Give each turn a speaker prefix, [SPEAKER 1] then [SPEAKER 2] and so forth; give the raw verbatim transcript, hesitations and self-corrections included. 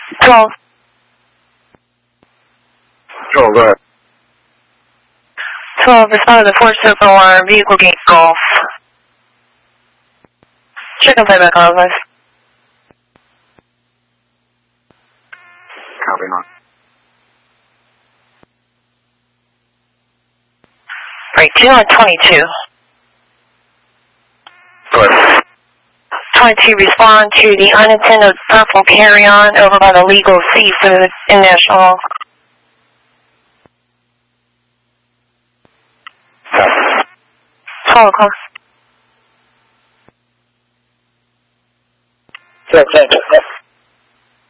[SPEAKER 1] twelve.
[SPEAKER 2] twelve, go ahead.
[SPEAKER 1] twelve, respond to the Ford Circle alarm, vehicle gate Golf. Check and play back on live.
[SPEAKER 2] Copy on.
[SPEAKER 1] Right, two on twenty-two.
[SPEAKER 2] Go ahead.
[SPEAKER 1] twenty-two, respond to the unattended purple carry-on over by the legal seafood in National.
[SPEAKER 2] Copy.
[SPEAKER 1] twelve o'clock.